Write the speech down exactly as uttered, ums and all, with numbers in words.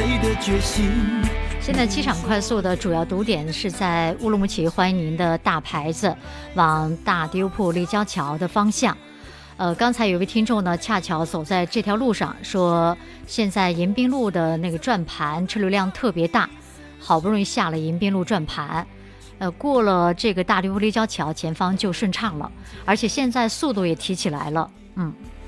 泪的决心。 现在机场快速的主要堵点是在乌鲁木齐，欢迎您的大牌子往大丢铺立交桥的方向。呃，刚才有位听众呢，恰巧走在这条路上，说现在迎宾路的那个转盘车流量特别大，好不容易下了迎宾路转盘，呃，过了这个大丢铺立交桥，前方就顺畅了，而且现在速度也提起来了，嗯。